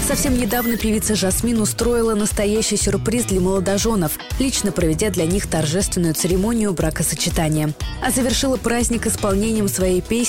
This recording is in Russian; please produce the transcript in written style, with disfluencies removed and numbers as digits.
Совсем недавно певица Жасмин устроила настоящий сюрприз для молодоженов, лично проведя для них торжественную церемонию бракосочетания. А завершила праздник исполнением своей песни